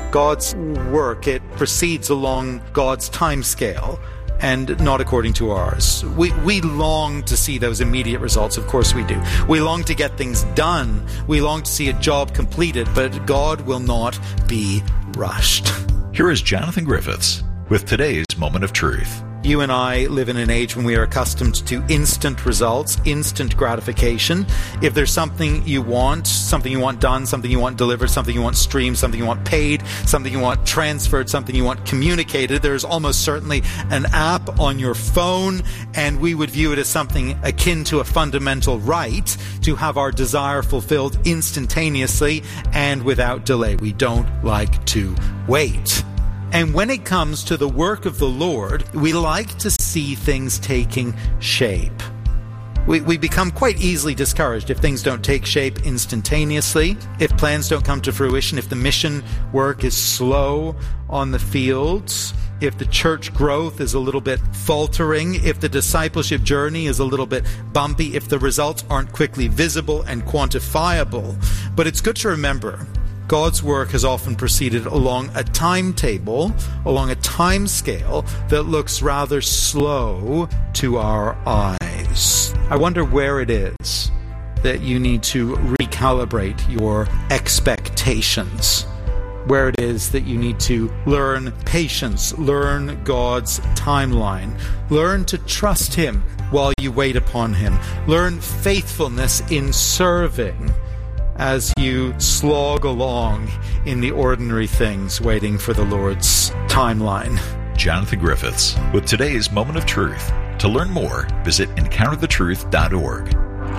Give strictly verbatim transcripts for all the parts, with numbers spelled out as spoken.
God's work, it proceeds along God's time scale and not according to ours. We we long to see those immediate results, of course we do. We long to get things done. We long to see a job completed, but God will not be rushed. Here is Jonathan Griffiths with today's Moment of Truth. You and I live in an age when we are accustomed to instant results, instant gratification. If there's something you want, something you want done, something you want delivered, something you want streamed, something you want paid, something you want transferred, something you want communicated, there's almost certainly an app on your phone, and we would view it as something akin to a fundamental right to have our desire fulfilled instantaneously and without delay. We don't like to wait. And when it comes to the work of the Lord, we like to see things taking shape. We, we become quite easily discouraged if things don't take shape instantaneously, if plans don't come to fruition, if the mission work is slow on the fields, if the church growth is a little bit faltering, if the discipleship journey is a little bit bumpy, if the results aren't quickly visible and quantifiable. But it's good to remember, God's work has often proceeded along a timetable, along a time scale that looks rather slow to our eyes. I wonder where it is that you need to recalibrate your expectations, where it is that you need to learn patience, learn God's timeline, learn to trust Him while you wait upon Him, learn faithfulness in serving as you slog along in the ordinary things, waiting for the Lord's timeline. Jonathan Griffiths with today's Moment of Truth. To learn more, visit encounter the truth dot org.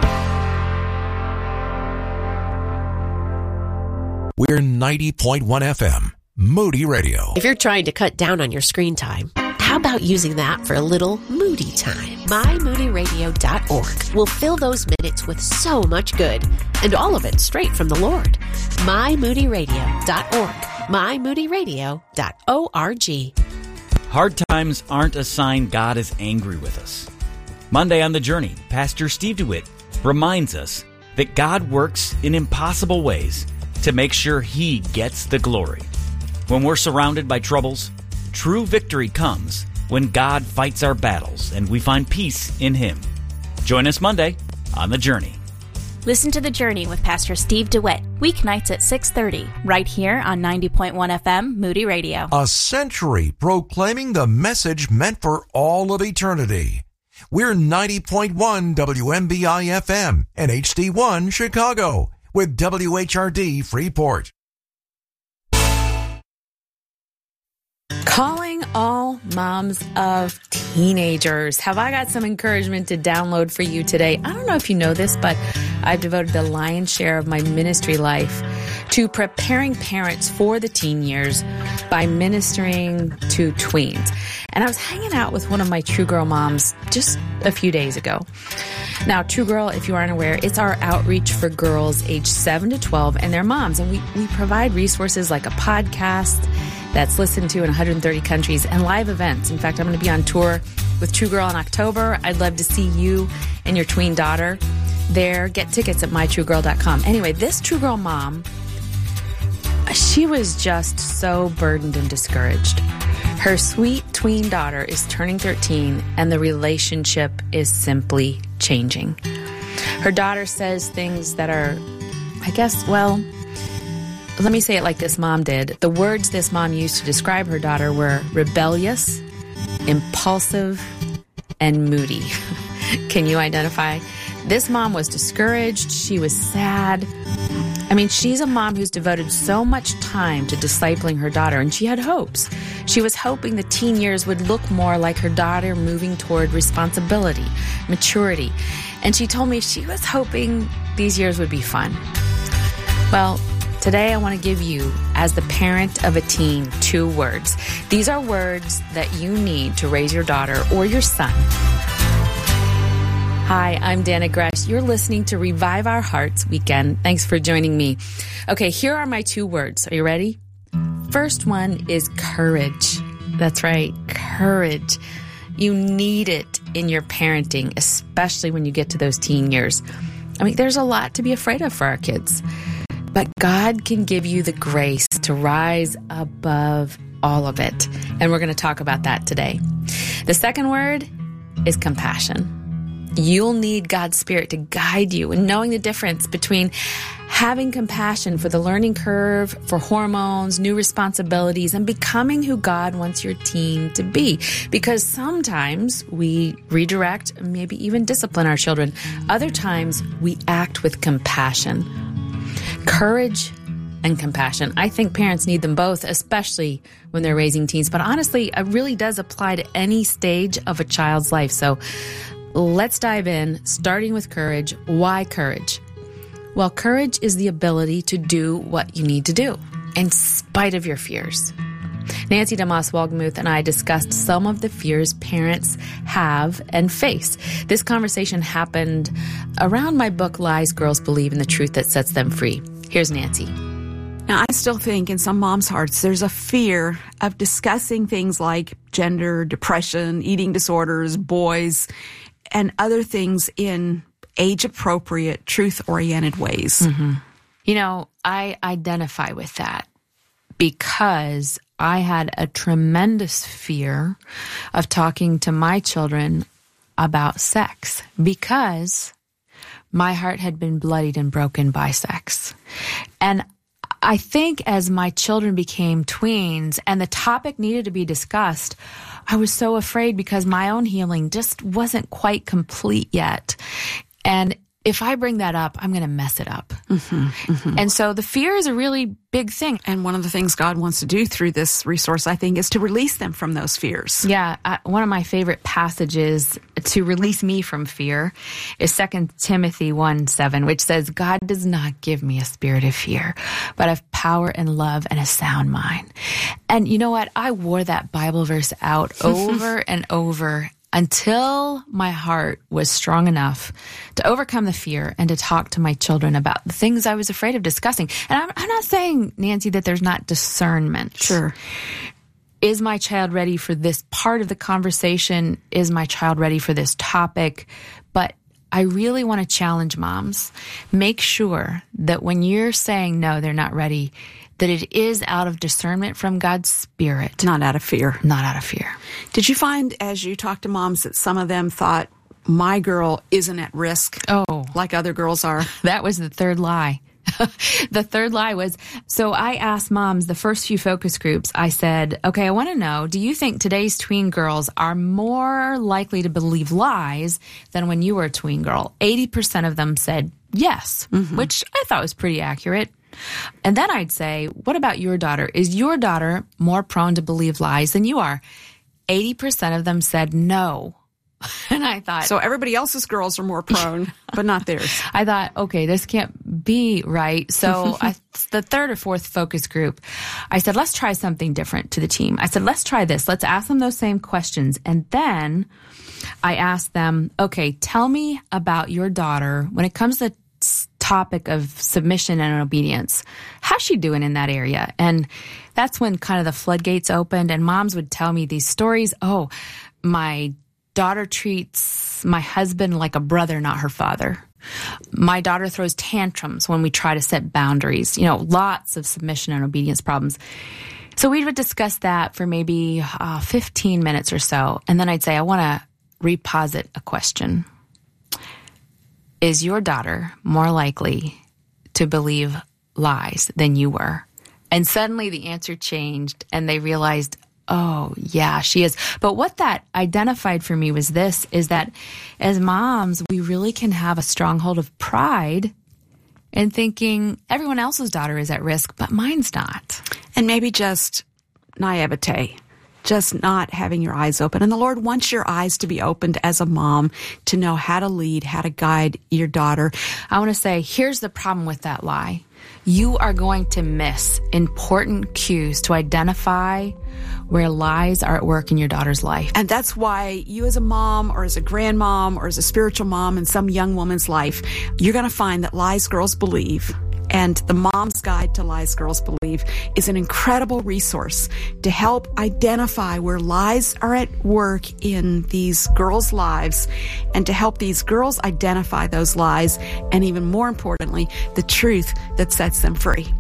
We're ninety point one F M, Moody Radio. If you're trying to cut down on your screen time, how about using that for a little Moody time? my moody radio dot org will fill those minutes with so much good, and all of it straight from the Lord. my moody radio dot org. my moody radio dot org. Hard times aren't a sign God is angry with us. Monday on The Journey, Pastor Steve DeWitt reminds us that God works in impossible ways to make sure He gets the glory. When we're surrounded by troubles, true victory comes when God fights our battles and we find peace in Him. Join us Monday on The Journey. Listen to The Journey with Pastor Steve DeWitt, weeknights at six thirty, right here on ninety point one F M, Moody Radio. A century proclaiming the message meant for all of eternity. We're ninety point one W M B I F M and H D one Chicago with W H R D Freeport. Calling all moms of teenagers. Have I got some encouragement to download for you today? I don't know if you know this, but I've devoted the lion's share of my ministry life to preparing parents for the teen years by ministering to tweens. And I was hanging out with one of my True Girl moms just a few days ago. Now, True Girl, if you aren't aware, it's our outreach for girls aged seven to twelve and their moms. And we, we provide resources like a podcast that's listened to in one hundred thirty countries and live events. In fact, I'm going to be on tour with True Girl in October. I'd love to see you and your tween daughter there. Get tickets at my true girl dot com. Anyway, this True Girl mom, she was just so burdened and discouraged. Her sweet tween daughter is turning thirteen, and the relationship is simply changing. Her daughter says things that are, I guess, well, let me say it like this mom did. The words this mom used to describe her daughter were rebellious, impulsive, and moody. Can you identify? This mom was discouraged. She was sad. I mean, she's a mom who's devoted so much time to discipling her daughter, and she had hopes. She was hoping the teen years would look more like her daughter moving toward responsibility, maturity. And she told me she was hoping these years would be fun. Well, today I want to give you, as the parent of a teen, two words. These are words that you need to raise your daughter or your son. Hi, I'm Dana Gresh. You're listening to Revive Our Hearts Weekend. Thanks for joining me. Okay, here are my two words. Are you ready? First one is courage. That's right, courage. You need it in your parenting, especially when you get to those teen years. I mean, there's a lot to be afraid of for our kids. but God can give you the grace to rise above all of it. And we're going to talk about that today. The second word is compassion. You'll need God's Spirit to guide you in knowing the difference between having compassion for the learning curve, for hormones, new responsibilities, and becoming who God wants your teen to be. Because sometimes we redirect, maybe even discipline our children. Other times we act with compassion. Courage and compassion. I think parents need them both, especially when they're raising teens. But honestly, it really does apply to any stage of a child's life. So let's dive in, starting with courage. Why courage? Well, courage is the ability to do what you need to do, in spite of your fears. Nancy DeMoss Wolgemuth and I discussed some of the fears parents have and face. This conversation happened around my book, Lies Girls Believe, and the Truth That Sets Them Free. Here's Nancy. Now, I still think in some moms' hearts, there's a fear of discussing things like gender, depression, eating disorders, boys, and other things in age-appropriate, truth-oriented ways. Mm-hmm. You know, I identify with that because I had a tremendous fear of talking to my children about sex because my heart had been bloodied and broken by sex. And I think as my children became tweens and the topic needed to be discussed, I was so afraid because my own healing just wasn't quite complete yet. And if I bring that up, I'm going to mess it up. Mm-hmm, mm-hmm. And so the fear is a really big thing. And one of the things God wants to do through this resource, I think, is to release them from those fears. Yeah. I, one of my favorite passages to release me from fear is Second Timothy one seven, which says, God does not give me a spirit of fear, but of power and love and a sound mind. And you know what? I wore that Bible verse out over and over until my heart was strong enough to overcome the fear and to talk to my children about the things I was afraid of discussing. And I'm, I'm not saying, Nancy, that there's not discernment. Sure. Is my child ready for this part of the conversation? Is my child ready for this topic? But I really want to challenge moms. Make sure that when you're saying no, they're not ready, that it is out of discernment from God's Spirit. Not out of fear. Not out of fear. Did you find, as you talked to moms, that some of them thought, my girl isn't at risk oh, like other girls are? That was the third lie. The third lie was, so I asked moms, the first few focus groups, I said, okay, I want to know, do you think today's tween girls are more likely to believe lies than when you were a tween girl? eighty percent of them said yes, mm-hmm. which I thought was pretty accurate. And then I'd say, what about your daughter? Is your daughter more prone to believe lies than you are? eighty percent of them said no. And I thought... So everybody else's girls are more prone, but not theirs. I thought, okay, this can't be right. So I, the third or fourth focus group, I said, let's try something different to the team. I said, let's try this. Let's ask them those same questions. And then I asked them, okay, tell me about your daughter when it comes to topic of submission and obedience. How's she doing in that area? And that's when kind of the floodgates opened and moms would tell me these stories. Oh, my daughter treats my husband like a brother, not her father. My daughter throws tantrums when we try to set boundaries. You know, lots of submission and obedience problems. So we would discuss that for maybe uh, fifteen minutes or so. And then I'd say, I want to reposit a question. Is your daughter more likely to believe lies than you were? And suddenly the answer changed and they realized, oh, yeah, she is. But what that identified for me was this, is that as moms, we really can have a stronghold of pride in thinking everyone else's daughter is at risk, but mine's not. And maybe just naivete. Just not having your eyes open. And the Lord wants your eyes to be opened as a mom to know how to lead, how to guide your daughter. I want to say, here's the problem with that lie. You are going to miss important cues to identify where lies are at work in your daughter's life. And that's why you as a mom or as a grandmom or as a spiritual mom in some young woman's life, you're going to find that lies girls believe And the Mom's Guide to Lies Girls Believe is an incredible resource to help identify where lies are at work in these girls' lives and to help these girls identify those lies and, even more importantly, the truth that sets them free.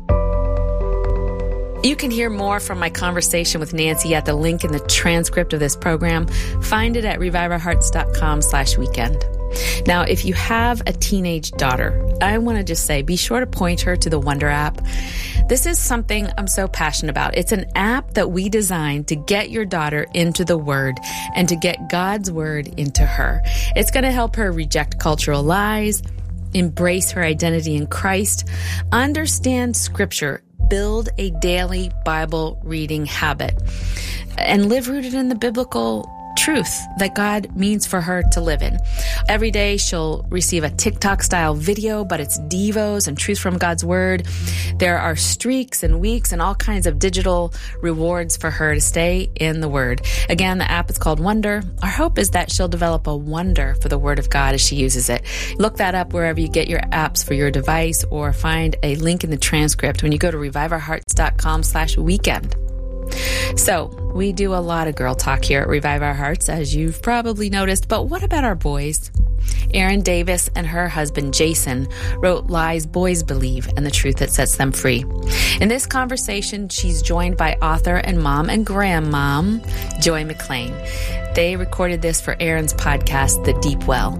You can hear more from my conversation with Nancy at the link in the transcript of this program. Find it at reviveourhearts.com slash weekend. Now, if you have a teenage daughter, I want to just say, be sure to point her to the Wonder app. This is something I'm so passionate about. It's an app that we designed to get your daughter into the Word and to get God's Word into her. It's going to help her reject cultural lies, embrace her identity in Christ, understand Scripture, build a daily Bible reading habit, and live rooted in the biblical truth that God means for her to live in. Every day she'll receive a TikTok-style video, but it's devos and truth from God's Word. There are streaks and weeks and all kinds of digital rewards for her to stay in the Word. Again, the app is called Wonder. Our hope is that she'll develop a wonder for the Word of God as she uses it. Look that up wherever you get your apps for your device, or find a link in the transcript when you go to reviveourhearts.com slash weekend. So, we do a lot of girl talk here at Revive Our Hearts, as you've probably noticed, but what about our boys? Erin Davis and her husband, Jason, wrote Lies Boys Believe and the Truth That Sets Them Free. In this conversation, she's joined by author and mom and grandmom, Joy McLean. They recorded this for Erin's podcast, The Deep Well.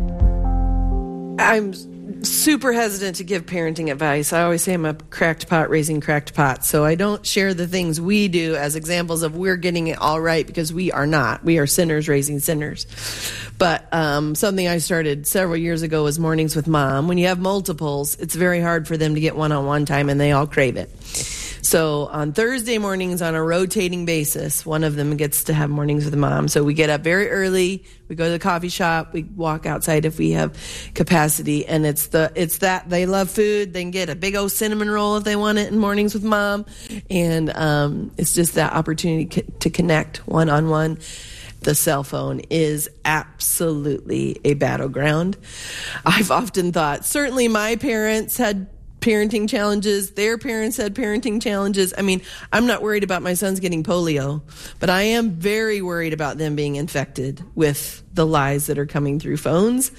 I'm super hesitant to give parenting advice. I always say I'm a cracked pot raising cracked pots, so I don't share the things we do as examples of we're getting it all right, because we are not. We are sinners raising sinners. But um, something I started several years ago was Mornings with Mom. When you have multiples, it's very hard for them to get one-on-one time, and they all crave it. So on Thursday mornings, on a rotating basis, one of them gets to have Mornings with Mom. So we get up very early, we go to the coffee shop, we walk outside if we have capacity, and it's the it's that they love food. They can get a big old cinnamon roll if they want it in Mornings with Mom, and um, it's just that opportunity to connect one-on-one. The cell phone is absolutely a battleground. I've often thought, certainly my parents had parenting challenges. Their parents had parenting challenges. I mean, I'm not worried about my sons getting polio, but I am very worried about them being infected with the lies that are coming through phones.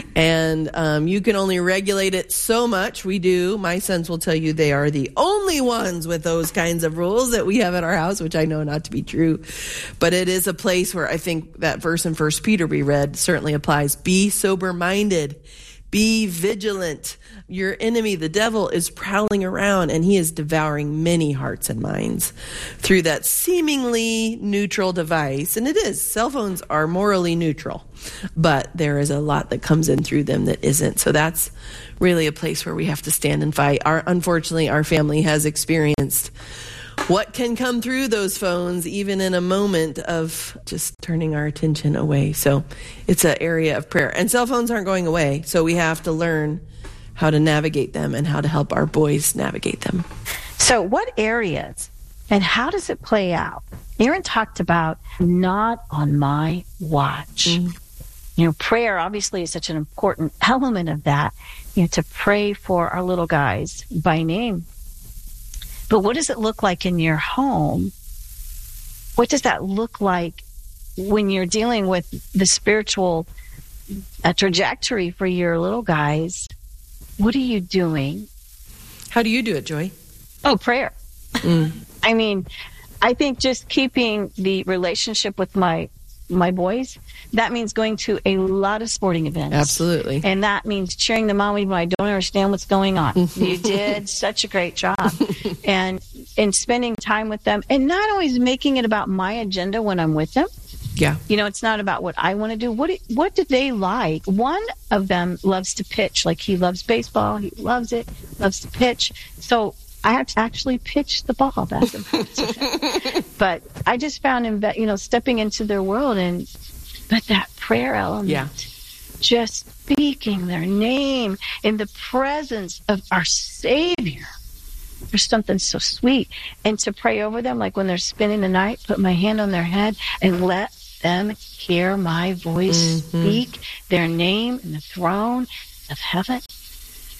And um, you can only regulate it so much. We do. My sons will tell you they are the only ones with those kinds of rules that we have at our house, which I know not to be true. But it is a place where I think that verse in First Peter we read certainly applies. Be sober-minded. Be vigilant. Your enemy, the devil, is prowling around, and he is devouring many hearts and minds through that seemingly neutral device. And it is. Cell phones are morally neutral, but there is a lot that comes in through them that isn't. So that's really a place where we have to stand and fight. Our, unfortunately, our family has experienced what can come through those phones, even in a moment of just turning our attention away. So it's an area of prayer. And cell phones aren't going away, so we have to learn how to navigate them and how to help our boys navigate them. So what areas and how does it play out? Erin talked about not on my watch. Mm. You know, prayer obviously is such an important element of that, you know, to pray for our little guys by name. But what does it look like in your home? What does that look like when you're dealing with the spiritual uh, trajectory for your little guys? What are you doing? How do you do it, Joy? Oh, prayer. Mm. I mean, I think just keeping the relationship with my my boys, that means going to a lot of sporting events. Absolutely. And that means cheering them on when I don't understand what's going on. You did such a great job. And and spending time with them, and not always making it about my agenda when I'm with them. Yeah. You know, it's not about what I want to do. What what do they like? One of them loves to pitch. Like, he loves baseball. He loves it. Loves to pitch. So I have to actually pitch the ball back and forth. But I just found him, you know, stepping into their world, and but that prayer element, yeah. just speaking their name in the presence of our Savior. There's something so sweet. And to pray over them, like when they're spending the night, put my hand on their head and let them hear my voice, mm-hmm. speak their name in the throne of heaven.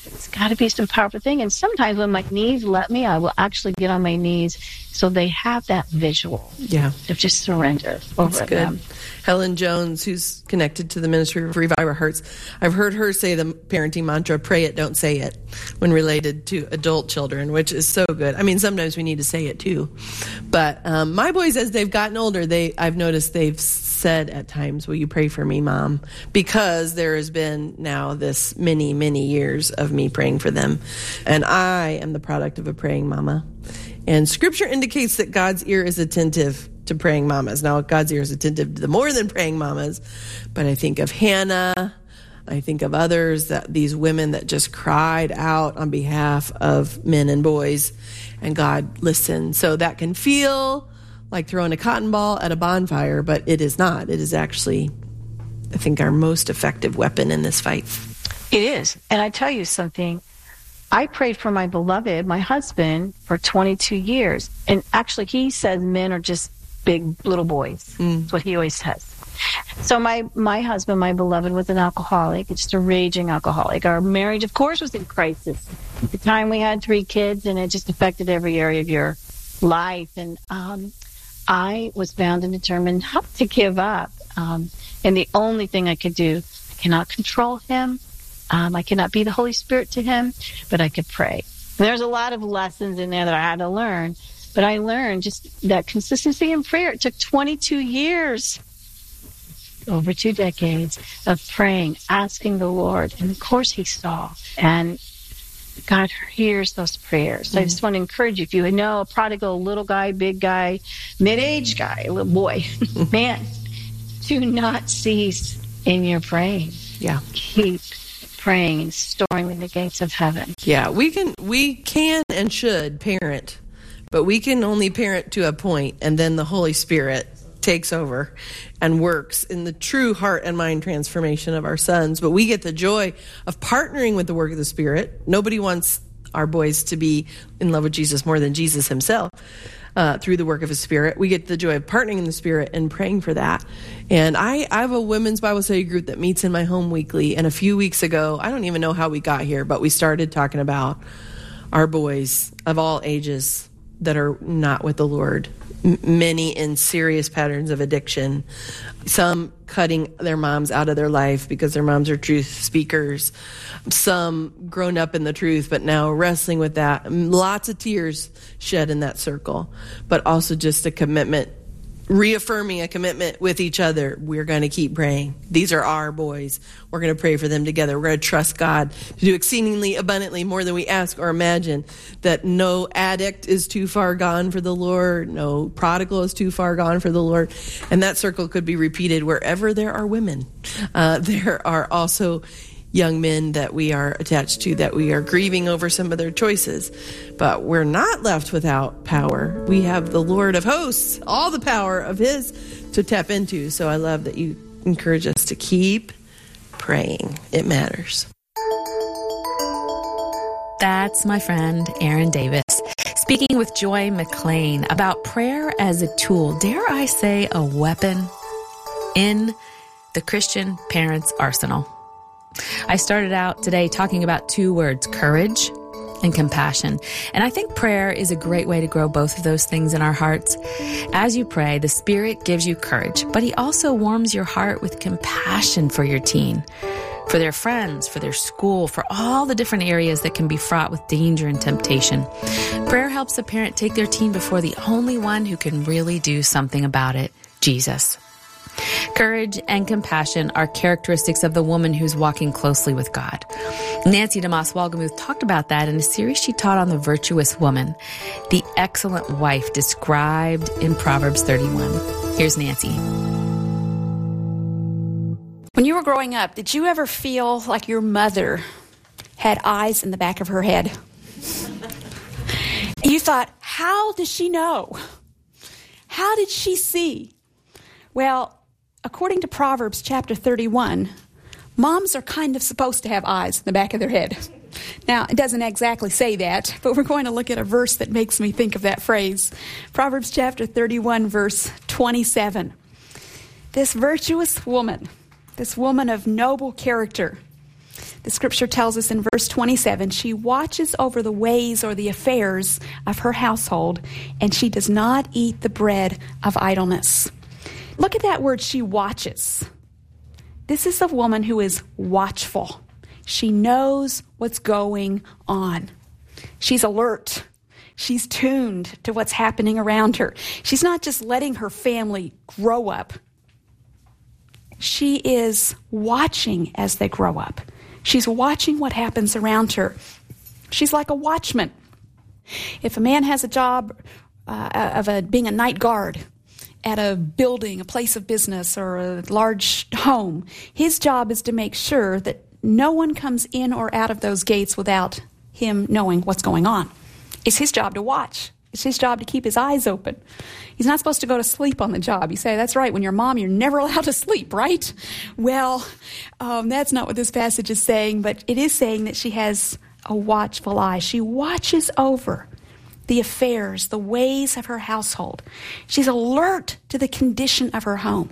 it's got to be some powerful thing. And sometimes when my knees let me, I will actually get on my knees so they have that visual yeah. of just surrender over That's good. them. Helen Jones, who's connected to the Ministry of Revive Our Hearts, I've heard her say the parenting mantra, pray it, don't say it, when related to adult children, which is so good. I mean, sometimes we need to say it too. But um, my boys, as they've gotten older, they I've noticed they've said at times, will you pray for me, Mom? Because there has been now this many, many years of me praying for them. And I am the product of a praying mama. And Scripture indicates that God's ear is attentive to praying mamas. Now, God's ear is attentive to the more than praying mamas, but I think of Hannah, I think of others, that these women that just cried out on behalf of men and boys, and God listened. So that can feel like throwing a cotton ball at a bonfire, but it is not. It is actually, I think, our most effective weapon in this fight. It is. And I tell you something, I prayed for my beloved, my husband, for twenty-two years. And actually, he says men are just big little boys. Mm. That's what he always says. So my, my husband, my beloved, was an alcoholic, just a raging alcoholic. Our marriage, of course, was in crisis. At the time, we had three kids, and it just affected every area of your life. And um, I was bound and determined not to give up. Um, and the only thing I could do, I cannot control him. Um, I cannot be the Holy Spirit to him, but I could pray. And there's a lot of lessons in there that I had to learn. But I learned just that consistency in prayer. It took twenty-two years, over two decades, of praying, asking the Lord. And of course he saw. And God hears those prayers. So mm-hmm. I just want to encourage you, if you know a prodigal, little guy, big guy, mid-aged guy, little boy, man, do not cease in your praying. Yeah. Keep praying and storming the gates of heaven. Yeah, we can, we can and should parent. But we can only parent to a point, and then the Holy Spirit takes over and works in the true heart and mind transformation of our sons. But we get the joy of partnering with the work of the Spirit. Nobody wants our boys to be in love with Jesus more than Jesus himself uh, through the work of his Spirit. We get the joy of partnering in the Spirit and praying for that. And I, I have a women's Bible study group that meets in my home weekly. And a few weeks ago, I don't even know how we got here, but we started talking about our boys of all ages that are not with the Lord, M- many in serious patterns of addiction, some cutting their moms out of their life because their moms are truth speakers, some grown up in the truth but now wrestling with that, lots of tears shed in that circle, but also just a commitment, reaffirming a commitment with each other. We're going to keep praying. These are our boys. We're going to pray for them together. We're going to trust God to do exceedingly abundantly more than we ask or imagine, that no addict is too far gone for the Lord, no prodigal is too far gone for the Lord. And that circle could be repeated wherever there are women. Uh, there are also young men that we are attached to, that we are grieving over some of their choices. But we're not left without power. We have the Lord of hosts, all the power of his to tap into. So I love that you encourage us to keep praying. It matters. That's my friend Erin Davis, speaking with Joy McLean about prayer as a tool, dare I say a weapon, in the Christian parent's arsenal. I started out today talking about two words, courage and compassion. And I think prayer is a great way to grow both of those things in our hearts. As you pray, the Spirit gives you courage, but he also warms your heart with compassion for your teen, for their friends, for their school, for all the different areas that can be fraught with danger and temptation. Prayer helps a parent take their teen before the only one who can really do something about it, Jesus. Courage and compassion are characteristics of the woman who's walking closely with God. Nancy DeMoss Wolgemuth talked about that in a series she taught on the virtuous woman, the excellent wife described in Proverbs thirty-one. Here's Nancy. When you were growing up, did you ever feel like your mother had eyes in the back of her head? You thought, how does she know? How did she see? Well, according to Proverbs chapter thirty-one, moms are kind of supposed to have eyes in the back of their head. Now, it doesn't exactly say that, but we're going to look at a verse that makes me think of that phrase. Proverbs chapter thirty-one, verse twenty-seven. This virtuous woman, this woman of noble character, The scripture tells us in verse twenty-seven, she watches over the ways or the affairs of her household, and she does not eat the bread of idleness. Look at that word, she watches. This is a woman who is watchful. She knows what's going on. She's alert. She's tuned to what's happening around her. She's not just letting her family grow up. She is watching as they grow up. She's watching what happens around her. She's like a watchman. If a man has a job uh, of a, being a night guard at a building, a place of business, or a large home, his job is to make sure that no one comes in or out of those gates without him knowing what's going on. It's his job to watch. It's his job to keep his eyes open. He's not supposed to go to sleep on the job. You say, that's right, when you're a mom, you're never allowed to sleep, right? Well, um, that's not what this passage is saying, but it is saying that she has a watchful eye. She watches over the affairs, the ways of her household. She's alert to the condition of her home.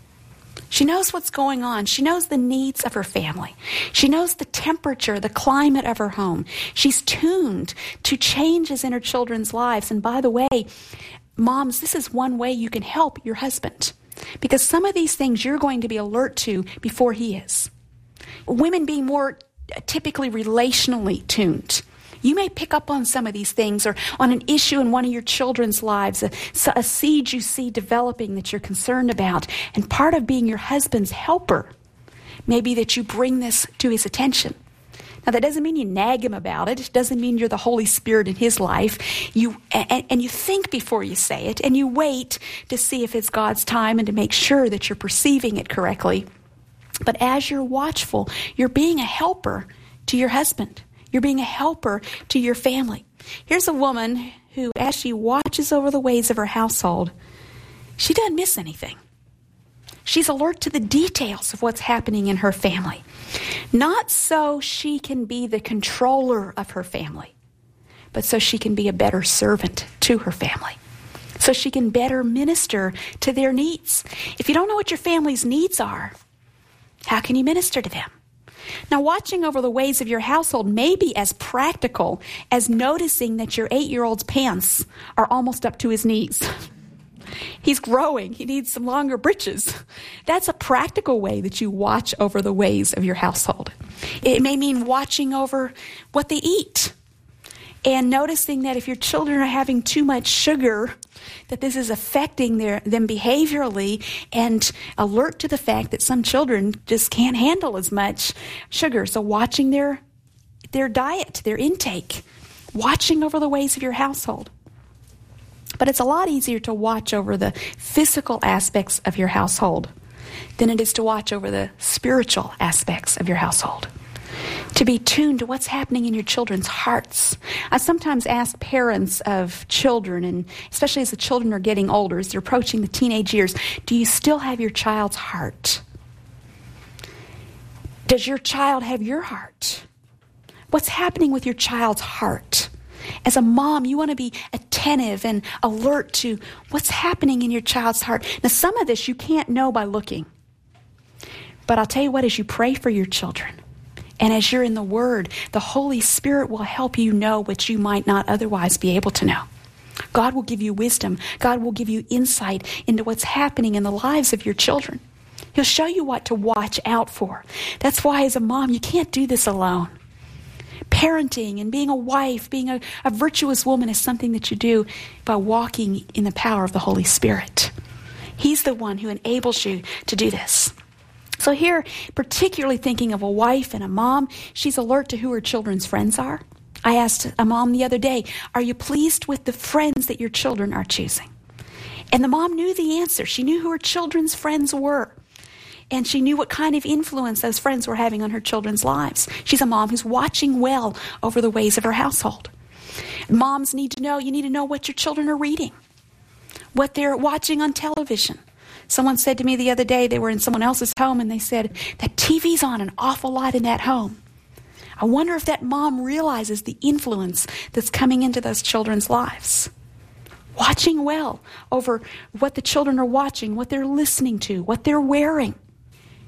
She knows what's going on. She knows the needs of her family. She knows the temperature, the climate of her home. She's tuned to changes in her children's lives. And by the way, moms, this is one way you can help your husband, because some of these things you're going to be alert to before he is. Women being more typically relationally tuned. You may pick up on some of these things, or on an issue in one of your children's lives, a, a seed you see developing that you're concerned about. And part of being your husband's helper may be that you bring this to his attention. Now, that doesn't mean you nag him about it. It doesn't mean you're the Holy Spirit in his life. You and, and you think before you say it, and you wait to see if it's God's time and to make sure that you're perceiving it correctly. But as you're watchful, you're being a helper to your husband. You're being a helper to your family. Here's a woman who, as she watches over the ways of her household, she doesn't miss anything. She's alert to the details of what's happening in her family. Not so she can be the controller of her family, but so she can be a better servant to her family. So she can better minister to their needs. If you don't know what your family's needs are, how can you minister to them? Now, watching over the ways of your household may be as practical as noticing that your eight-year-old's pants are almost up to his knees. He's growing. He needs some longer breeches. That's a practical way that you watch over the ways of your household. It may mean watching over what they eat and noticing that if your children are having too much sugar, that this is affecting their, them behaviorally, and alert to the fact that some children just can't handle as much sugar. So watching their their diet, their intake, watching over the ways of your household. But it's a lot easier to watch over the physical aspects of your household than it is to watch over the spiritual aspects of your household. To be tuned to what's happening in your children's hearts. I sometimes ask parents of children, and especially as the children are getting older, as they're approaching the teenage years, do you still have your child's heart? Does your child have your heart? What's happening with your child's heart? As a mom, you want to be attentive and alert to what's happening in your child's heart. Now, some of this you can't know by looking. But I'll tell you what, as you pray for your children, and as you're in the Word, the Holy Spirit will help you know what you might not otherwise be able to know. God will give you wisdom. God will give you insight into what's happening in the lives of your children. He'll show you what to watch out for. That's why as a mom, you can't do this alone. Parenting and being a wife, being a, a virtuous woman is something that you do by walking in the power of the Holy Spirit. He's the one who enables you to do this. So here, particularly thinking of a wife and a mom, she's alert to who her children's friends are. I asked a mom the other day, are you pleased with the friends that your children are choosing? And the mom knew the answer. She knew who her children's friends were. And she knew what kind of influence those friends were having on her children's lives. She's a mom who's watching well over the ways of her household. Moms need to know, you need to know what your children are reading, what they're watching on television. Someone said to me the other day, they were in someone else's home, and they said, that T V's on an awful lot in that home. I wonder if that mom realizes the influence that's coming into those children's lives. Watching well over what the children are watching, what they're listening to, what they're wearing.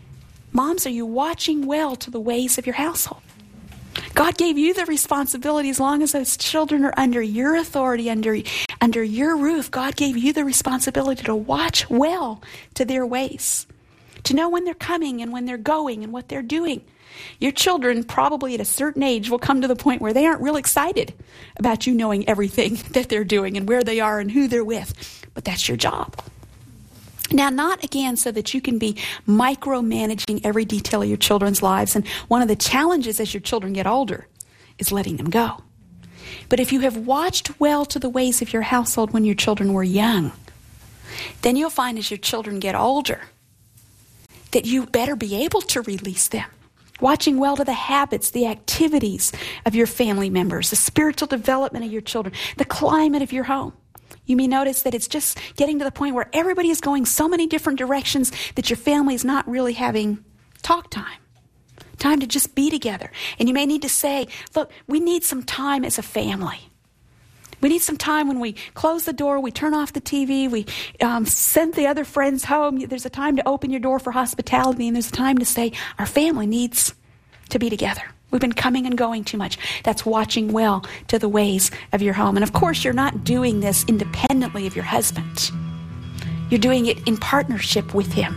Moms, are you watching well to the ways of your household? God gave you the responsibility as long as those children are under your authority, under, under your roof. God gave you the responsibility to watch well to their ways, to know when they're coming and when they're going and what they're doing. Your children probably at a certain age will come to the point where they aren't real excited about you knowing everything that they're doing and where they are and who they're with. But that's your job. Now, not again so that you can be micromanaging every detail of your children's lives. And one of the challenges as your children get older is letting them go. But if you have watched well to the ways of your household when your children were young, then you'll find as your children get older that you better be able to release them. Watching well to the habits, the activities of your family members, the spiritual development of your children, the climate of your home. You may notice that it's just getting to the point where everybody is going so many different directions that your family is not really having talk time. Time to just be together. And you may need to say, look, we need some time as a family. We need some time when we close the door, we turn off the T V, we um, send the other friends home. There's a time to open your door for hospitality, and there's a time to say, our family needs to be together. We've been coming and going too much. That's watching well to the ways of your home. And of course, you're not doing this independently of your husband. You're doing it in partnership with him.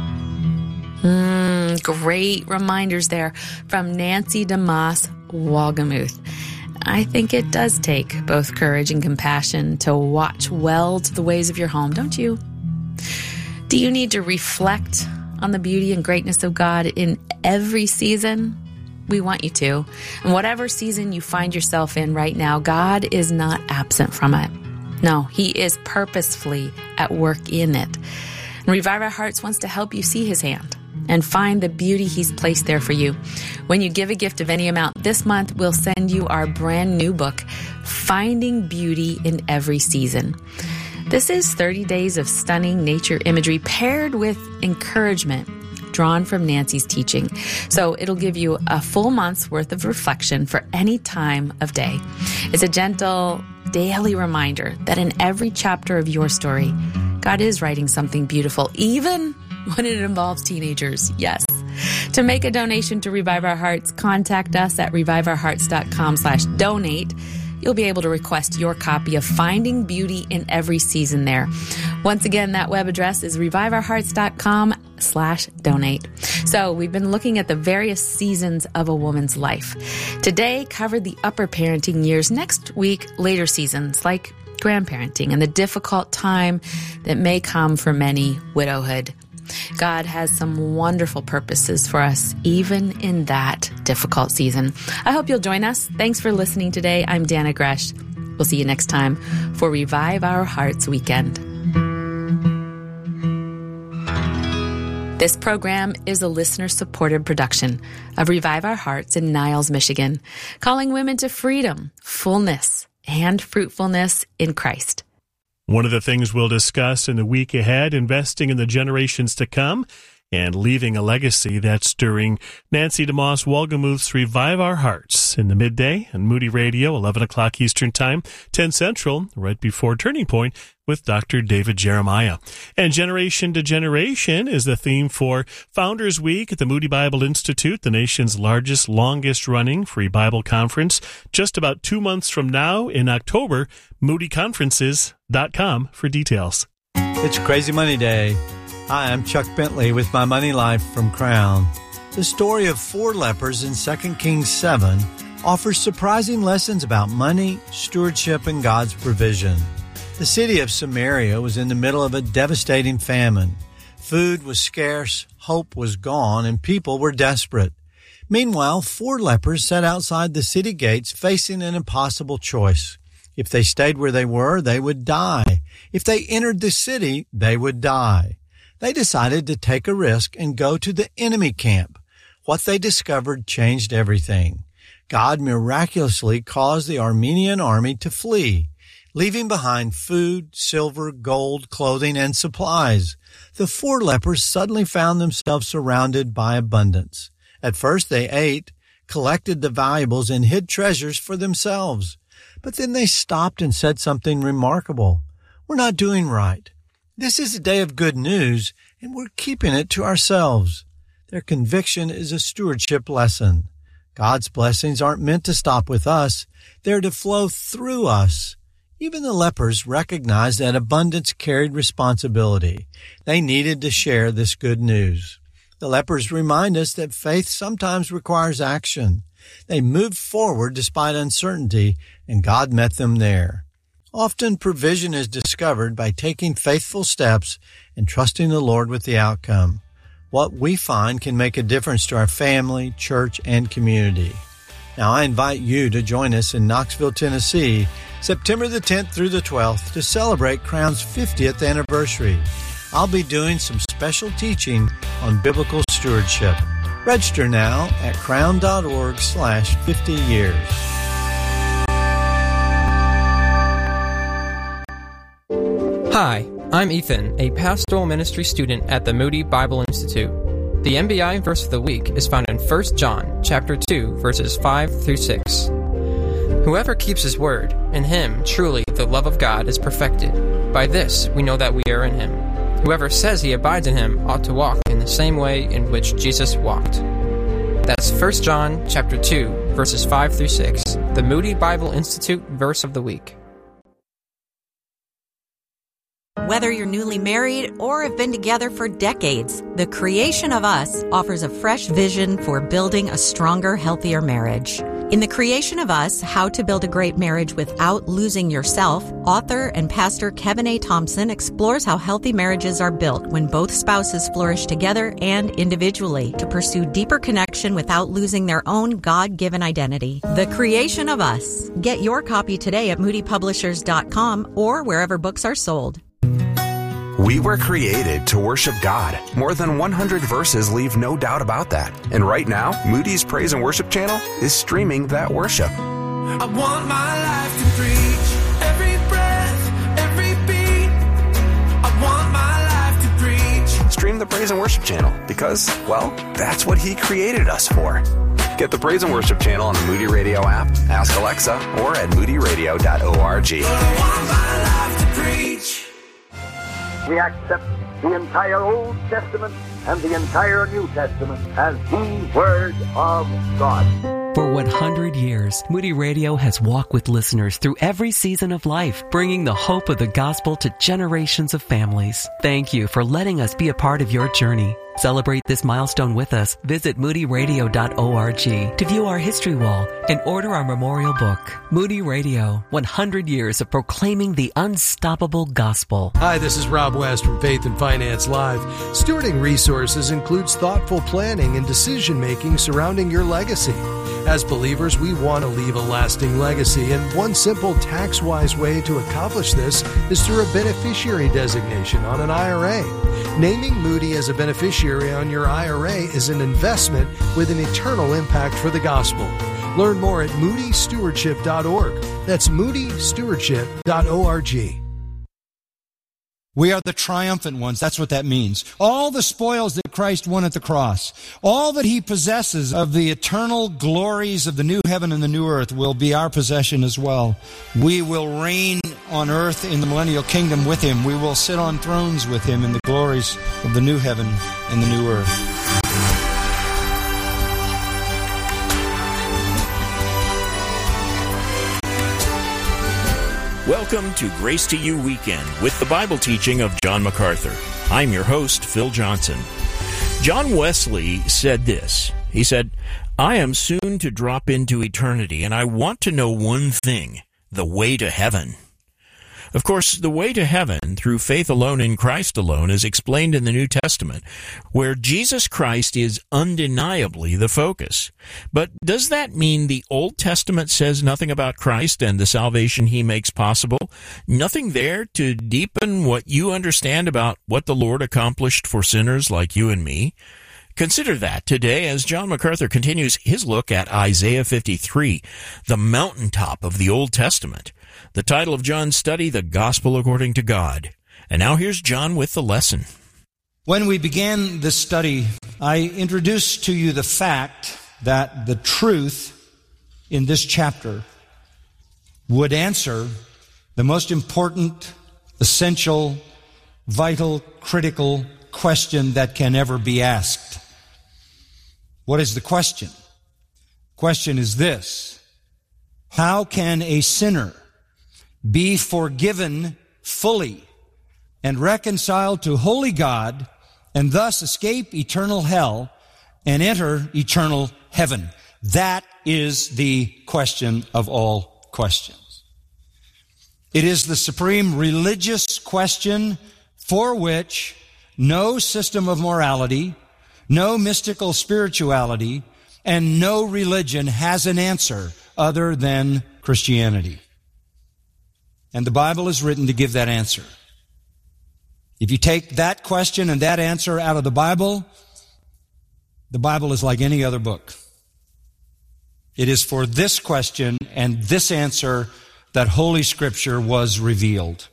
Mm, great reminders there from Nancy DeMoss Wolgemuth. I think it does take both courage and compassion to watch well to the ways of your home, don't you? Do you need to reflect on the beauty and greatness of God in every season? We want you to. And whatever season you find yourself in right now, God is not absent from it. No, He is purposefully at work in it. And Revive Our Hearts wants to help you see His hand and find the beauty He's placed there for you. When you give a gift of any amount this month, we'll send you our brand new book, Finding Beauty in Every Season. This is thirty days of stunning nature imagery paired with encouragement drawn from Nancy's teaching. So it'll give you a full month's worth of reflection for any time of day. It's a gentle daily reminder that in every chapter of your story, God is writing something beautiful, even when it involves teenagers. Yes. To make a donation to Revive Our Hearts, contact us at reviveourhearts.com slash donate. You'll be able to request your copy of Finding Beauty in Every Season there. Once again, that web address is reviveourhearts.com slash donate. So we've been looking at the various seasons of a woman's life. Today covered the upper parenting years. Next week, later seasons like grandparenting and the difficult time that may come for many, widowhood. God has some wonderful purposes for us, even in that difficult season. I hope you'll join us. Thanks for listening today. I'm Dana Gresh. We'll see you next time for Revive Our Hearts Weekend. This program is a listener-supported production of Revive Our Hearts in Niles, Michigan, calling women to freedom, fullness, and fruitfulness in Christ. One of the things we'll discuss in the week ahead, investing in the generations to come and leaving a legacy. That's during Nancy DeMoss Wolgemuth's Revive Our Hearts in the midday on Moody Radio, eleven o'clock Eastern Time, ten Central, right before Turning Point with Doctor David Jeremiah. And Generation to Generation is the theme for Founders Week at the Moody Bible Institute, the nation's largest, longest-running free Bible conference. Just about two months from now in October, moody conferences dot com for details. It's Crazy Money Day. Hi, I'm Chuck Bentley with my Money Life from Crown. The story of four lepers in Second Kings seven offers surprising lessons about money, stewardship, and God's provision. The city of Samaria was in the middle of a devastating famine. Food was scarce, hope was gone, and people were desperate. Meanwhile, four lepers sat outside the city gates facing an impossible choice. If they stayed where they were, they would die. If they entered the city, they would die. They decided to take a risk and go to the enemy camp. What they discovered changed everything. God miraculously caused the Armenian army to flee, leaving behind food, silver, gold, clothing, and supplies. The four lepers suddenly found themselves surrounded by abundance. At first they ate, collected the valuables, and hid treasures for themselves. But then they stopped and said something remarkable. We're not doing right. This is a day of good news, and we're keeping it to ourselves. Their conviction is a stewardship lesson. God's blessings aren't meant to stop with us. They're to flow through us. Even the lepers recognized that abundance carried responsibility. They needed to share this good news. The lepers remind us that faith sometimes requires action. They moved forward despite uncertainty, and God met them there. Often provision is discovered by taking faithful steps and trusting the Lord with the outcome. What we find can make a difference to our family, church, and community. Now, I invite you to join us in Knoxville, Tennessee, September the tenth through the twelfth, to celebrate Crown's fiftieth anniversary. I'll be doing some special teaching on biblical stewardship. Register now at crown.org slash 50 years. Hi, I'm Ethan, a pastoral ministry student at the Moody Bible Institute. The M B I verse of the week is found in First John chapter two, verses five through six. Whoever keeps his word, in him truly the love of God is perfected. By this we know that we are in him. Whoever says he abides in him ought to walk in the same way in which Jesus walked. That's First John chapter two, verses five through six, the Moody Bible Institute verse of the week. Whether you're newly married or have been together for decades, The Creation of Us offers a fresh vision for building a stronger, healthier marriage. In The Creation of Us, How to Build a Great Marriage Without Losing Yourself, author and pastor Kevin A. Thompson explores how healthy marriages are built when both spouses flourish together and individually to pursue deeper connection without losing their own God-given identity. The Creation of Us. Get your copy today at moody publishers dot com or wherever books are sold. We were created to worship God. More than one hundred verses leave no doubt about that. And right now, Moody's Praise and Worship channel is streaming that worship. I want my life to preach every breath, every beat. I want my life to preach. Stream the Praise and Worship channel because, well, that's what He created us for. Get the Praise and Worship channel on the Moody Radio app, ask Alexa, or at moody radio dot org. I want my life to preach. We accept the entire Old Testament and the entire New Testament as the Word of God. For one hundred years, Moody Radio has walked with listeners through every season of life, bringing the hope of the gospel to generations of families. Thank you for letting us be a part of your journey. Celebrate this milestone with us. Visit moody radio dot org to view our history wall and order our memorial book. Moody Radio, one hundred years of proclaiming the unstoppable gospel. Hi, this is Rob West from Faith and Finance Live. Stewarding resources includes thoughtful planning and decision-making surrounding your legacy. As believers, we want to leave a lasting legacy, and one simple tax-wise way to accomplish this is through a beneficiary designation on an I R A. Naming Moody as a beneficiary on your I R A is an investment with an eternal impact for the gospel. Learn more at moody stewardship dot org. That's moody stewardship dot org. We are the triumphant ones. That's what that means. All the spoils that Christ won at the cross, all that He possesses of the eternal glories of the new heaven and the new earth will be our possession as well. We will reign on earth in the millennial kingdom with Him. We will sit on thrones with Him in the glories of the new heaven and the new earth. Welcome to Grace to You Weekend with the Bible teaching of John MacArthur. I'm your host, Phil Johnson. John Wesley said this. He said, "I am soon to drop into eternity, and I want to know one thing, the way to heaven." Of course, the way to heaven through faith alone in Christ alone is explained in the New Testament, where Jesus Christ is undeniably the focus. But does that mean the Old Testament says nothing about Christ and the salvation He makes possible? Nothing there to deepen what you understand about what the Lord accomplished for sinners like you and me? Consider that today as John MacArthur continues his look at Isaiah fifty-three, the mountaintop of the Old Testament. The title of John's study, The Gospel According to God. And now here's John with the lesson. When we began this study, I introduced to you the fact that the truth in this chapter would answer the most important, essential, vital, critical question that can ever be asked. What is the question? Question is this: how can a sinner be forgiven fully and reconciled to holy God and thus escape eternal hell and enter eternal heaven? That is the question of all questions. It is the supreme religious question for which no system of morality, no mystical spirituality, and no religion has an answer other than Christianity. And the Bible is written to give that answer. If you take that question and that answer out of the Bible, the Bible is like any other book. It is for this question and this answer that Holy Scripture was revealed.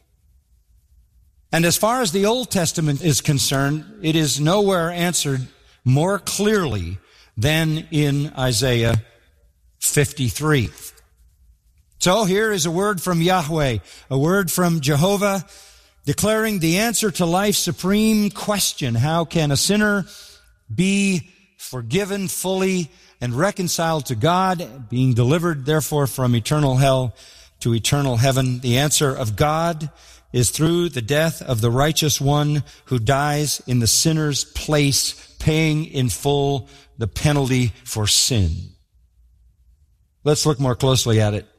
And as far as the Old Testament is concerned, it is nowhere answered more clearly than in Isaiah fifty-three. So here is a word from Yahweh, a word from Jehovah, declaring the answer to life's supreme question: how can a sinner be forgiven fully and reconciled to God, being delivered, therefore, from eternal hell to eternal heaven? The answer of God is through the death of the righteous one who dies in the sinner's place, paying in full the penalty for sin. Let's look more closely at it.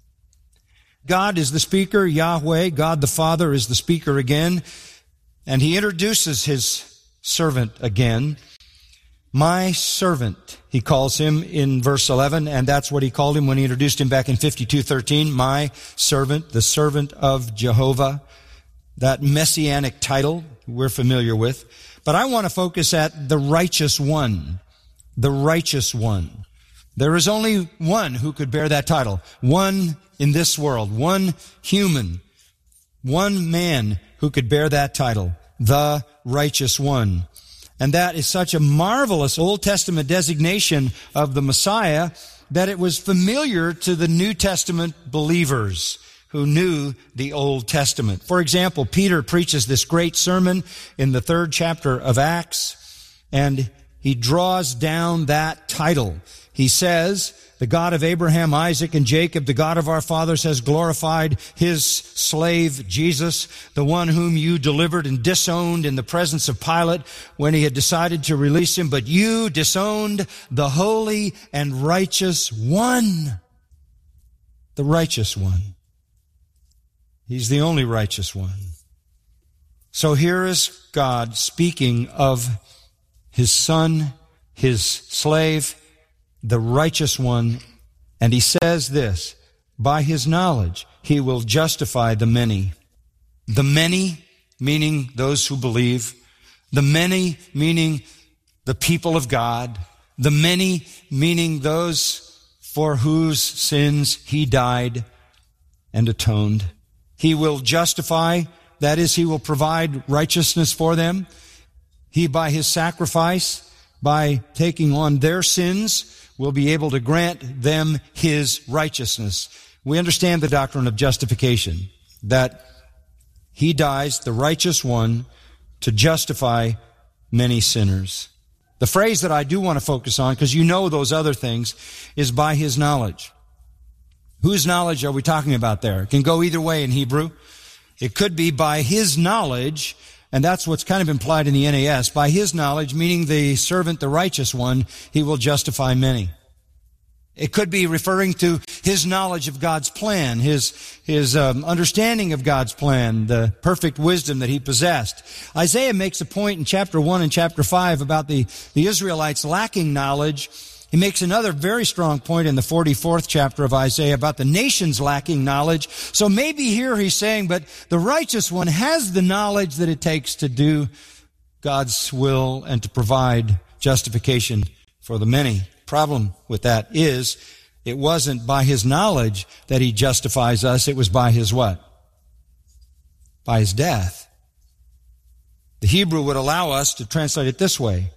God is the speaker, Yahweh, God the Father is the speaker again, and he introduces his servant again. My servant, he calls him in verse eleven, and that's what he called him when he introduced him back in fifty-two thirteen. My servant, the servant of Jehovah, that messianic title we're familiar with. But I want to focus at the righteous one, the righteous one. There is only one who could bear that title, one in this world, one human, one man who could bear that title, the righteous one. And that is such a marvelous Old Testament designation of the Messiah that it was familiar to the New Testament believers who knew the Old Testament. For example, Peter preaches this great sermon in the third chapter of Acts, and he draws down that title. He says, the God of Abraham, Isaac, and Jacob, the God of our fathers, has glorified his slave Jesus, the one whom you delivered and disowned in the presence of Pilate when he had decided to release him. But you disowned the holy and righteous one. The righteous one. He's the only righteous one. So here is God speaking of his son, his slave, the righteous one, and he says this: by his knowledge he will justify the many. The many, meaning those who believe. The many, meaning the people of God. The many, meaning those for whose sins he died and atoned. He will justify, that is, he will provide righteousness for them. He, by his sacrifice, by taking on their sins, will be able to grant them his righteousness. We understand the doctrine of justification, that he dies, the righteous one, to justify many sinners. The phrase that I do want to focus on, because you know those other things, is by his knowledge. Whose knowledge are we talking about there? It can go either way in Hebrew. It could be by his knowledge, and that's what's kind of implied in the N A S. By his knowledge, meaning the servant, the righteous one, he will justify many. It could be referring to his knowledge of God's plan, his his um, understanding of God's plan, the perfect wisdom that he possessed. Isaiah makes a point in chapter one and chapter five about the, the Israelites lacking knowledge. He makes another very strong point in the forty-fourth chapter of Isaiah about the nations lacking knowledge. So maybe here he's saying, but the righteous one has the knowledge that it takes to do God's will and to provide justification for the many. Problem with that is, it wasn't by his knowledge that he justifies us. It was by his what? By his death. The Hebrew would allow us to translate it this way: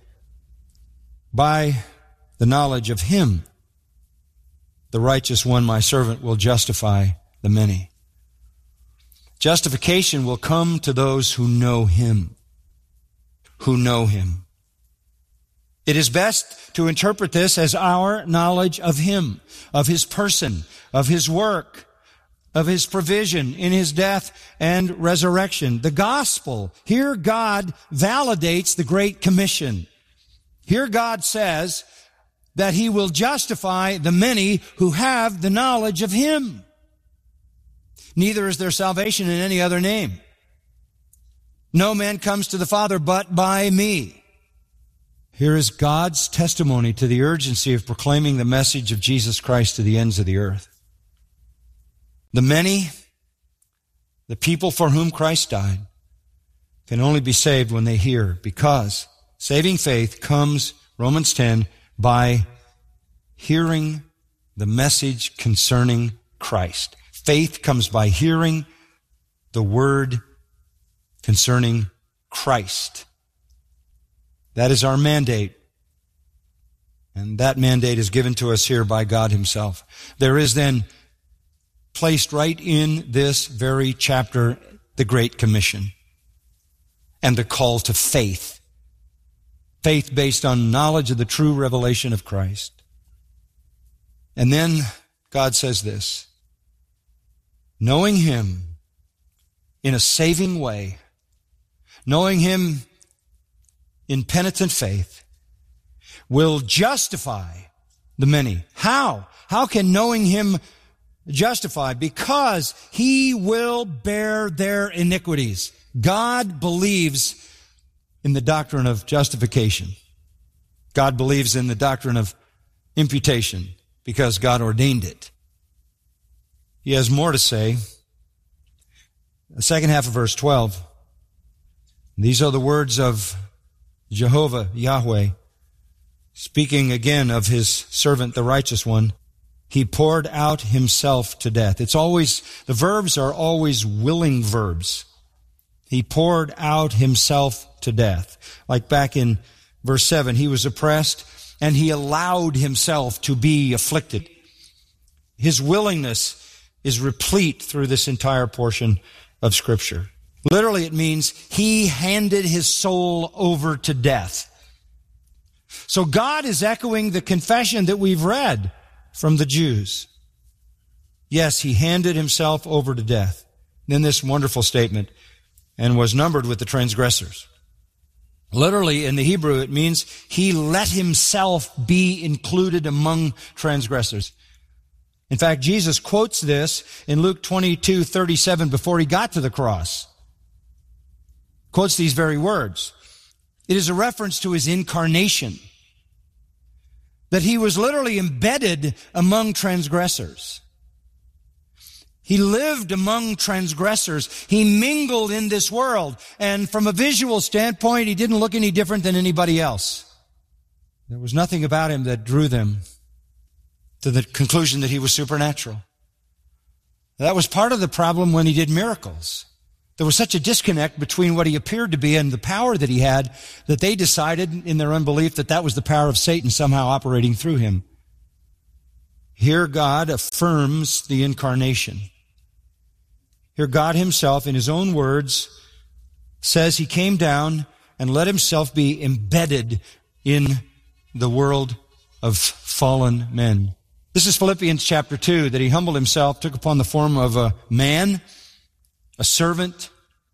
by the knowledge of him, the righteous one, my servant, will justify the many. Justification will come to those who know him. Who know him. It is best to interpret this as our knowledge of Him, of His person, of His work, of His provision in His death and resurrection. The gospel. Here God validates the Great Commission. Here God says that He will justify the many who have the knowledge of Him. Neither is there salvation in any other name. No man comes to the Father but by me. Here is God's testimony to the urgency of proclaiming the message of Jesus Christ to the ends of the earth. The many, the people for whom Christ died, can only be saved when they hear, because saving faith comes, Romans ten, by hearing the message concerning Christ. Faith comes by hearing the word concerning Christ. That is our mandate. And that mandate is given to us here by God Himself. There is then placed right in this very chapter the Great Commission and the call to faith. Faith based on knowledge of the true revelation of Christ. And then God says this, knowing Him in a saving way, knowing Him in penitent faith, will justify the many. How? How can knowing Him justify? Because He will bear their iniquities. God believes in the doctrine of justification. God believes in the doctrine of imputation because God ordained it. He has more to say. The second half of verse twelve. These are the words of Jehovah, Yahweh, speaking again of His servant, the righteous one. He poured out Himself to death. It's always, the verbs are always willing verbs. He poured out Himself to death. Like back in verse seven, He was oppressed and He allowed Himself to be afflicted. His willingness is replete through this entire portion of Scripture. Literally, it means He handed His soul over to death. So God is echoing the confession that we've read from the Jews. Yes, He handed Himself over to death. Then this wonderful statement, and was numbered with the transgressors. Literally, in the Hebrew, it means He let Himself be included among transgressors. In fact, Jesus quotes this in Luke twenty-two thirty-seven before He got to the cross. Quotes these very words. It is a reference to His incarnation. That He was literally embedded among transgressors. He lived among transgressors. He mingled in this world. And from a visual standpoint, He didn't look any different than anybody else. There was nothing about Him that drew them to the conclusion that He was supernatural. That was part of the problem when He did miracles. There was such a disconnect between what He appeared to be and the power that He had that they decided in their unbelief that that was the power of Satan somehow operating through Him. Here God affirms the incarnation. Here God Himself, in His own words, says He came down and let Himself be embedded in the world of fallen men. This is Philippians chapter two, that He humbled Himself, took upon the form of a man, a servant,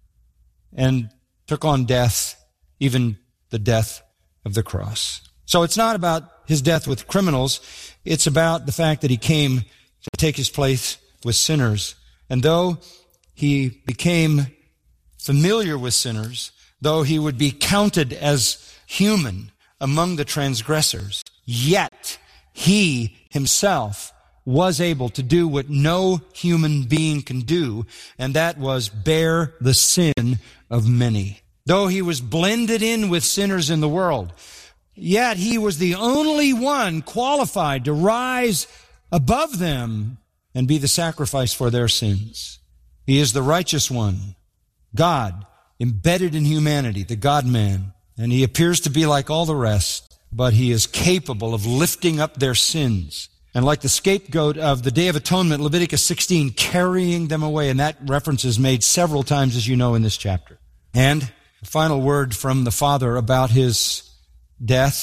and took on death, even the death of the cross. So it's not about His death with criminals. It's about the fact that He came to take His place with sinners. And though He became familiar with sinners, though He would be counted as human among the transgressors, yet He Himself was able to do what no human being can do, and that was bear the sin of many. Though He was blended in with sinners in the world, yet He was the only one qualified to rise above them and be the sacrifice for their sins. He is the righteous one, God, embedded in humanity, the God-man, and He appears to be like all the rest, but He is capable of lifting up their sins. And like the scapegoat of the Day of Atonement, Leviticus sixteen, carrying them away. And that reference is made several times, as you know, in this chapter. And the final word from the Father about His death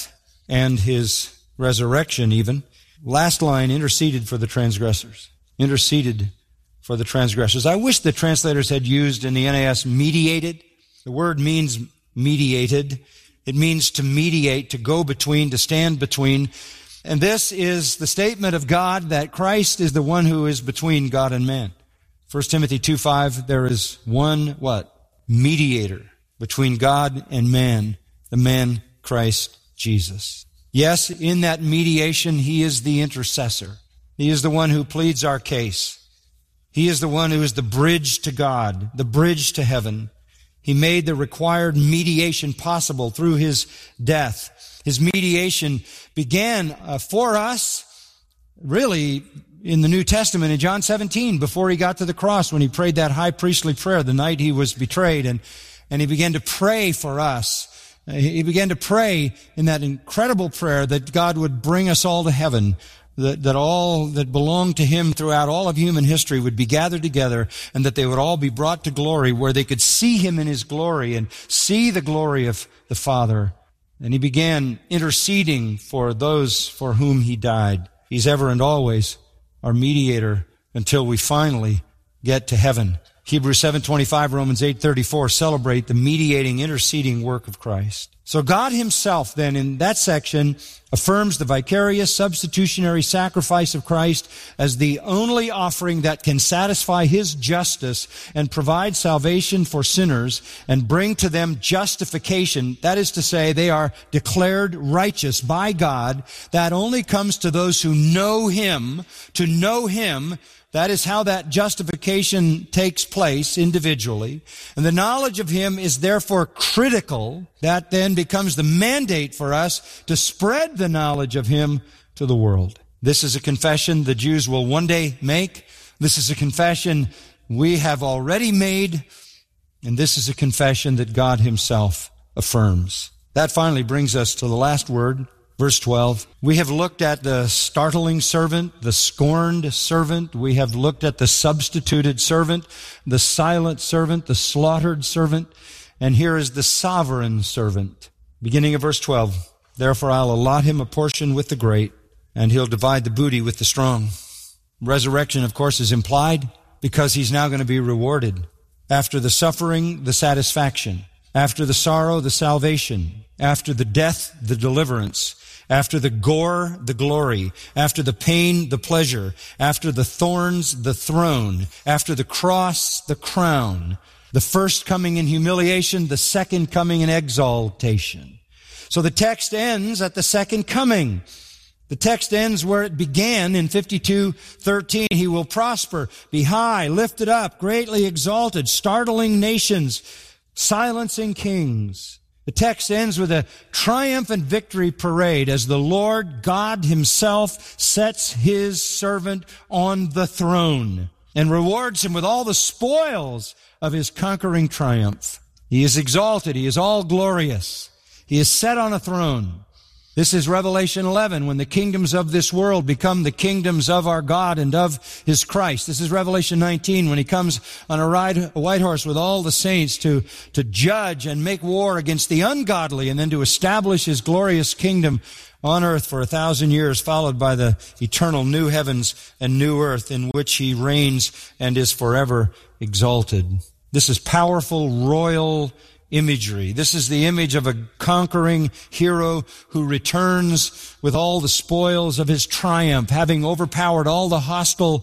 and his resurrection even. Last line, interceded for the transgressors. Interceded for the transgressors. I wish the translators had used in the N A S mediated. The word means mediated. It means to mediate, to go between, to stand between. And this is the statement of God that Christ is the one who is between God and man. First Timothy two five, there is one, what? Mediator between God and man, the man Christ Jesus. Yes, in that mediation, he is the intercessor. He is the one who pleads our case. He is the one who is the bridge to God, the bridge to heaven. He made the required mediation possible through his death. His mediation began uh, for us, really, in the New Testament, in John seventeen, before he got to the cross, when he prayed that high priestly prayer the night he was betrayed, and, and he began to pray for us. He began to pray in that incredible prayer that God would bring us all to heaven, that, that all that belonged to him throughout all of human history would be gathered together, and that they would all be brought to glory, where they could see him in his glory and see the glory of the Father. And he began interceding for those for whom he died. He's ever and always our mediator until we finally get to heaven. Hebrews seven twenty-five, Romans eight thirty-four celebrate the mediating, interceding work of Christ. So God himself then in that section affirms the vicarious substitutionary sacrifice of Christ as the only offering that can satisfy his justice and provide salvation for sinners and bring to them justification. That is to say, they are declared righteous by God. That only comes to those who know him. To know him, that is how that justification takes place individually. And the knowledge of him is therefore critical. That then becomes the mandate for us to spread the knowledge of him to the world. This is a confession the Jews will one day make. This is a confession we have already made. And this is a confession that God himself affirms. That finally brings us to the last word. Verse twelve, we have looked at the startling servant, the scorned servant. We have looked at the substituted servant, the silent servant, the slaughtered servant. And here is the sovereign servant. Beginning of verse twelve, therefore I'll allot him a portion with the great, and he'll divide the booty with the strong. Resurrection, of course, is implied because he's now going to be rewarded. After the suffering, the satisfaction. After the sorrow, the salvation. After the death, the deliverance. After the gore, the glory. After the pain, the pleasure. After the thorns, the throne. After the cross, the crown. The first coming in humiliation, the second coming in exaltation. So the text ends at the second coming. The text ends where it began in fifty-two thirteen. He will prosper, be high, lifted up, greatly exalted, startling nations, silencing kings. The text ends with a triumphant victory parade as the Lord God himself sets his servant on the throne and rewards him with all the spoils of his conquering triumph. He is exalted. He is all glorious. He is set on a throne. This is Revelation eleven, when the kingdoms of this world become the kingdoms of our God and of his Christ. This is Revelation nineteen, when he comes on a, ride, a white horse with all the saints to, to judge and make war against the ungodly, and then to establish his glorious kingdom on earth for a thousand years, followed by the eternal new heavens and new earth in which he reigns and is forever exalted. This is powerful royal imagery. This is the image of a conquering hero who returns with all the spoils of his triumph, having overpowered all the hostile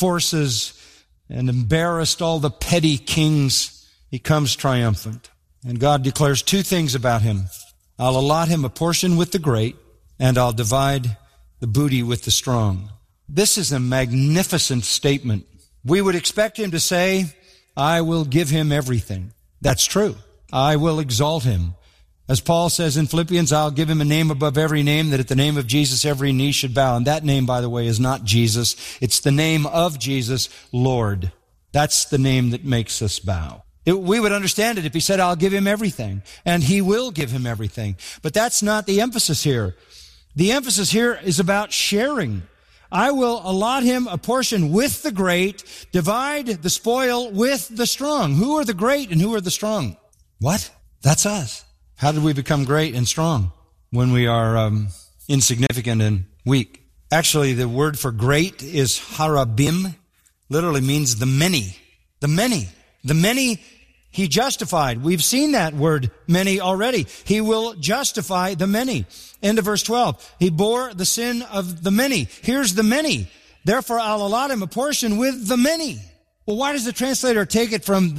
forces and embarrassed all the petty kings. He comes triumphant. And God declares two things about him. I'll allot him a portion with the great, and I'll divide the booty with the strong. This is a magnificent statement. We would expect him to say, I will give him everything. That's true. I will exalt him. As Paul says in Philippians, I'll give him a name above every name, that at the name of Jesus every knee should bow. And that name, by the way, is not Jesus. It's the name of Jesus, Lord. That's the name that makes us bow. It, we would understand it if he said, I'll give him everything. And he will give him everything. But that's not the emphasis here. The emphasis here is about sharing. I will allot him a portion with the great, divide the spoil with the strong. Who are the great and who are the strong? What? That's us. How did we become great and strong? when we are um, insignificant and weak. Actually, the word for great is harabim, literally means the many. The many. The many he justified. We've seen that word many already. He will justify the many. End of verse twelve. He bore the sin of the many. Here's the many. Therefore, I'll allot him a portion with the many. Well, why does the translator take it from